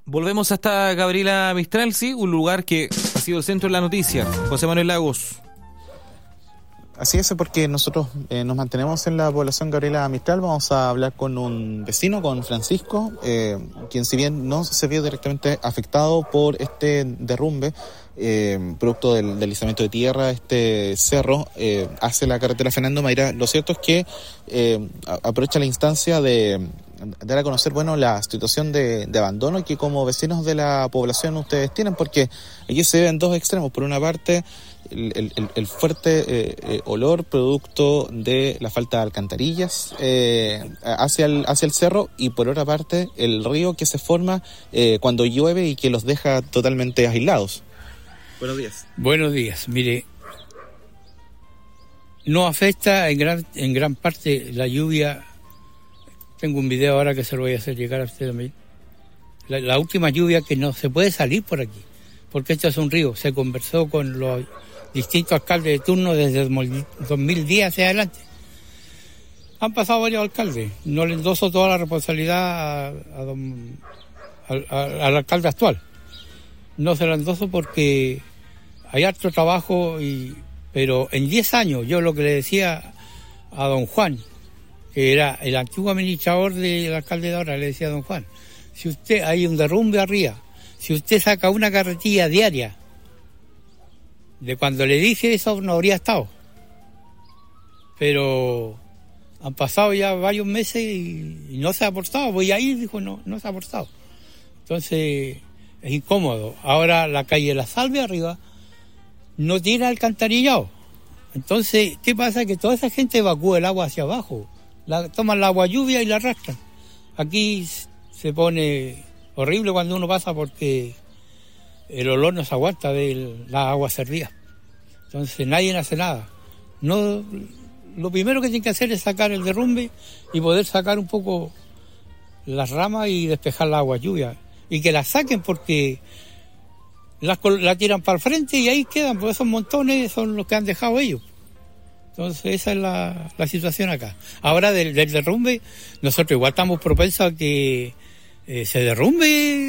Volvemos hasta Gabriela Mistral, sí, un lugar que ha sido el centro de la noticia. José Manuel Lagos. Así es, porque nosotros nos mantenemos en la población Gabriela Mistral. Vamos a hablar con un vecino, con Francisco, quien si bien no se vio directamente afectado por este derrumbe, producto del deslizamiento de tierra, este cerro, hacia la carretera Fernando Mayra. Lo cierto es que aprovecha la instancia de dar a conocer, la situación de abandono que como vecinos de la población ustedes tienen, porque aquí se ven dos extremos. Por una parte, el fuerte olor producto de la falta de alcantarillas hacia el cerro, y por otra parte el río que se forma cuando llueve y que los deja totalmente aislados. Buenos días. Buenos días. Mire, no afecta en gran parte la lluvia. Tengo un video ahora que se lo voy a hacer llegar a usted también. La última lluvia, que no se puede salir por aquí, porque esto es un río. Se conversó con los distintos alcaldes de turno desde 2010 hacia adelante. Han pasado varios alcaldes. No le endoso toda la responsabilidad al alcalde actual. No se la endoso porque hay harto trabajo, pero en 10 años, yo lo que le decía a don Juan, que era el antiguo administrador del alcalde de ahora, le decía a don Juan, si usted hay un derrumbe arriba, si usted saca una carretilla diaria, de cuando le dije eso no habría estado. Pero han pasado ya varios meses y no se ha aportado. Voy a ir, dijo, no se ha aportado. Entonces es incómodo. Ahora la calle La Salve arriba no tiene alcantarillado. Entonces, ¿qué pasa? Que toda esa gente evacúa el agua hacia abajo. Toman la agua lluvia y la arrastran. Aquí se pone horrible cuando uno pasa, porque el olor no se aguanta de la agua servida. Entonces nadie hace nada. No, lo primero que tiene que hacer es sacar el derrumbe y poder sacar un poco las ramas y despejar la agua lluvia. Y que la saquen, porque la tiran para el frente y ahí quedan, porque esos montones son los que han dejado ellos. Entonces esa es la situación acá. Ahora del derrumbe, nosotros igual estamos propensos a que se derrumbe